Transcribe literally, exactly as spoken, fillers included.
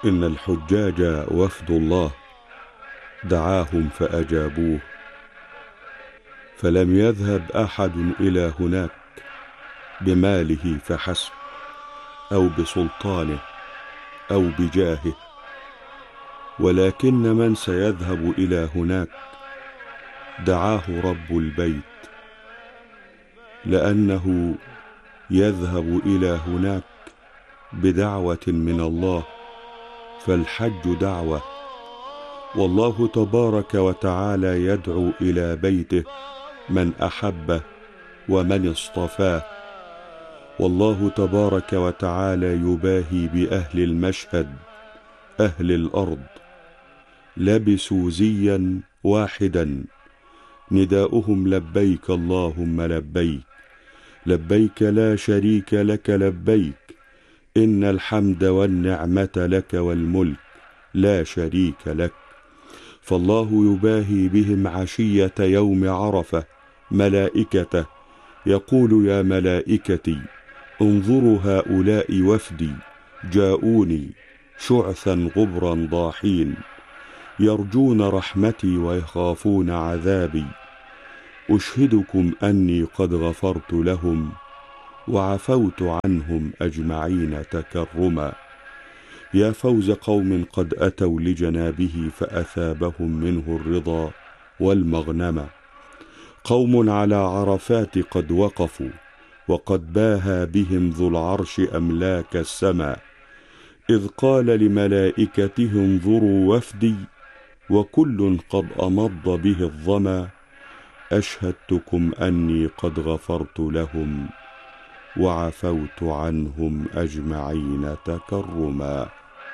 إن الحجاج وفد الله دعاهم فأجابوه، فلم يذهب أحد إلى هناك بماله فحسب أو بسلطانه أو بجاهه، ولكن من سيذهب إلى هناك دعاه رب البيت، لأنه يذهب إلى هناك بدعوة من الله، فالحج دعوة، والله تبارك وتعالى يدعو إلى بيته من أحبه ومن اصطفاه، والله تبارك وتعالى يباهي بأهل المشهد أهل الأرض، لبسوا زيا واحدا نداؤهم لبيك اللهم لبيك، لبيك لا شريك لك لبيك، إن الحمد والنعمة لك والملك لا شريك لك. فالله يباهي بهم عشية يوم عرفة ملائكته، يقول يا ملائكتي انظروا هؤلاء وفدي جاءوني شعثا غبرا ضاحين، يرجون رحمتي ويخافون عذابي، أشهدكم أني قد غفرت لهم وعفوت عنهم أجمعين تكرما. يا فوز قوم قد أتوا لجنابه فأثابهم منه الرضا والمغنمة، قوم على عرفات قد وقفوا وقد باهى بهم ذو العرش أملاك السماء، إذ قال لملائكته انظروا وفدي وكل قد أمض به الظما، أشهدتكم أني قد غفرت لهم وعفوت عنهم أجمعين تكرما.